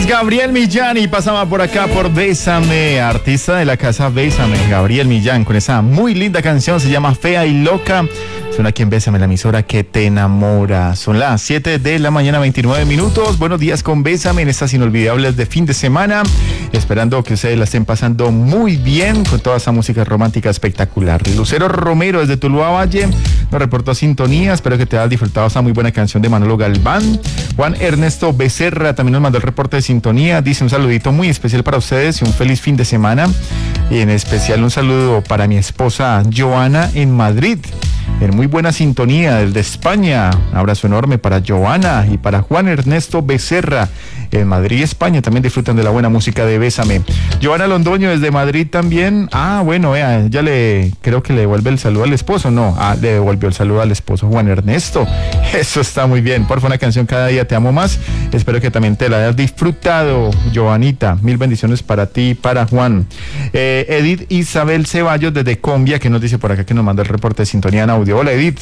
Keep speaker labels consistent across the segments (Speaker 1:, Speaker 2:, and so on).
Speaker 1: es Gabriel Millán y pasaba por acá por Bésame, artista de la casa Bésame, Gabriel Millán, con esa muy linda canción, se llama Fea y Loca. Suena aquí en Bésame, la emisora que te enamora. Son las 7 de la mañana, 29 minutos. Buenos días con Bésame en estas inolvidables de fin de semana. Esperando que ustedes la estén pasando muy bien con toda esa música romántica espectacular. Lucero Romero desde Tuluá Valle nos reportó sintonía. Espero que te hayas disfrutado esa muy buena canción de Manolo Galván. Juan Ernesto Becerra también nos mandó el reporte de sintonía. Dice un saludito muy especial para ustedes y un feliz fin de semana. Y en especial un saludo para mi esposa Joana en Madrid. En muy buena sintonía desde España. Un abrazo enorme para Joana y para Juan Ernesto Becerra en Madrid, España. También disfrutan de la buena música de Bésame. Joana Londoño desde Madrid también. Bueno, ya creo que le devuelve el saludo al esposo. No, le devolvió el saludo al esposo Juan Ernesto. Eso está muy bien. Por favor, una canción Cada Día Te Amo Más. Espero que también te la hayas disfrutado, Joanita. Mil bendiciones para ti y para Juan. Edith Isabel Ceballos desde Combia, que nos dice por acá que nos manda el reporte de sintonía en audio. Hola, Edith.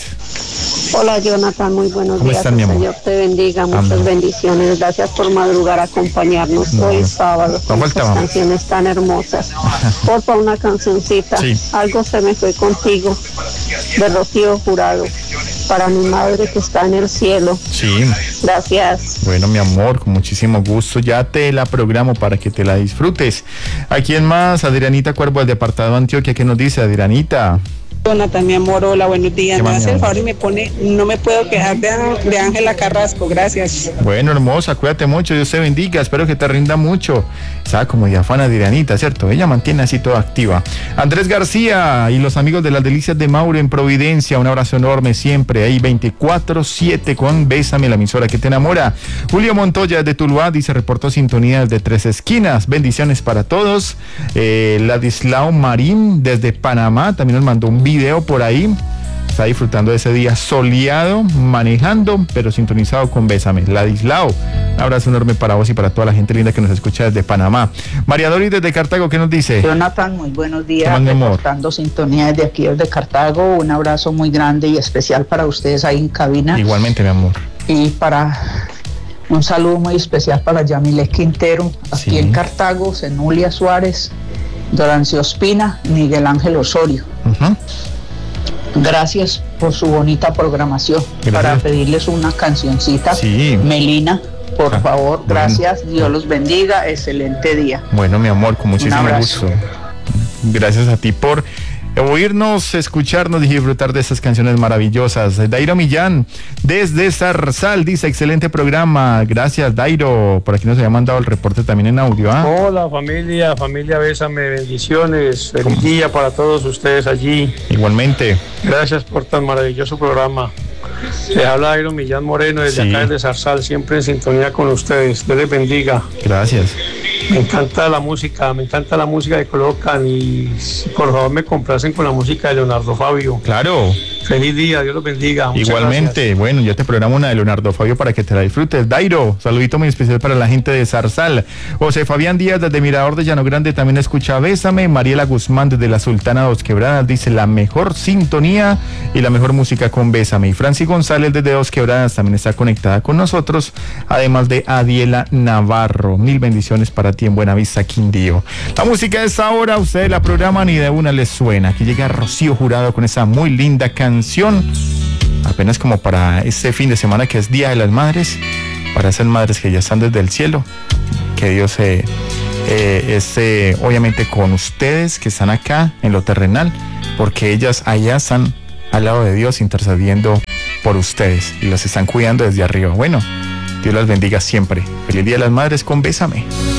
Speaker 2: Hola, Jonathan, muy buenos días.
Speaker 1: ¿Cómo están, mi amor?
Speaker 2: Señor te bendiga, muchas bendiciones. Gracias por madrugar a acompañarnos. Hoy es sábado, con estas canciones tan hermosas. Porfa, una cancioncita.
Speaker 1: Sí.
Speaker 2: Algo se me fue contigo, de Rocío Jurado, para mi madre que está en el cielo.
Speaker 1: Sí.
Speaker 2: Gracias.
Speaker 1: Bueno, mi amor, con muchísimo gusto. Ya te la programo para que te la disfrutes. ¿A quién más? Adrianita Cuervo, del Departamento de Antioquia. ¿Qué nos dice, Adrianita?
Speaker 3: Jonathan, mi amor, hola, buenos días. Me
Speaker 1: más,
Speaker 3: hace el favor y me pone, no me puedo quejar de Ángela Carrasco, gracias.
Speaker 1: Bueno, hermosa, cuídate mucho, Dios te bendiga, espero que te rinda mucho. Estaba como diafana Adrianita, ¿cierto? Ella mantiene así toda activa. Andrés García y los amigos de las Delicias de Mauro en Providencia, un abrazo enorme siempre, ahí 24/7 con Bésame, la emisora que te enamora. Julio Montoya de Tuluá dice, reportó sintonía desde Tres Esquinas, bendiciones para todos. Ladislao Marín desde Panamá también nos mandó un video por ahí. Está disfrutando de ese día soleado, manejando, pero sintonizado con Bésame. Ladislao, un abrazo enorme para vos y para toda la gente linda que nos escucha desde Panamá. María Doris desde Cartago, ¿qué nos dice?
Speaker 4: Jonathan, muy buenos días, reportando sintonía desde aquí, desde Cartago. Un abrazo muy grande y especial para ustedes ahí en cabina.
Speaker 1: Igualmente, mi amor.
Speaker 4: Y un saludo muy especial para Yamile Quintero, aquí en Cartago, Zenulia Suárez, Dorancio Ospina, Miguel Ángel Osorio. Gracias por su bonita programación. Gracias. Para pedirles una cancioncita. Melina, por favor, gracias. Dios los bendiga, excelente día.
Speaker 1: Bueno, mi amor, con muchísimo gusto. Gracias a ti por oírnos, escucharnos y disfrutar de esas canciones maravillosas. Dairo Millán desde Zarzal dice, excelente programa. Gracias, Dairo. Por aquí nos había mandado el reporte también en audio.
Speaker 5: Hola, familia Bésame, bendiciones. Feliz día para todos ustedes allí.
Speaker 1: Igualmente.
Speaker 5: Gracias por tan maravilloso programa. Les habla Dairo Millán Moreno desde acá desde Zarzal, siempre en sintonía con ustedes. Dios les bendiga.
Speaker 1: Gracias.
Speaker 5: Me encanta la música que colocan y por favor me complacen con la música de Leonardo Fabio.
Speaker 1: Claro.
Speaker 5: Feliz día, Dios los bendiga. Muchas
Speaker 1: Igualmente, gracias. Bueno, ya te programo una de Leonardo Fabio para que te la disfrutes. Dairo, saludito muy especial para la gente de Zarzal. José Fabián Díaz desde Mirador de Llano Grande también escucha Bésame. Mariela Guzmán desde la Sultana Dos Quebradas dice la mejor sintonía y la mejor música con Bésame. Y Franci González desde Dos Quebradas también está conectada con nosotros, además de Adiela Navarro. Mil bendiciones para ti en Buenavista, Quindío. La música de esta hora ustedes la programan y de una les suena. Aquí llega Rocío Jurado con esa muy linda canción, apenas como para este fin de semana que es Día de las Madres, para esas madres que ya están desde el cielo. Que Dios esté obviamente con ustedes que están acá en lo terrenal, porque ellas allá están al lado de Dios intercediendo por ustedes y las están cuidando desde arriba. Bueno, Dios las bendiga siempre. Feliz Día de las Madres con Bésame.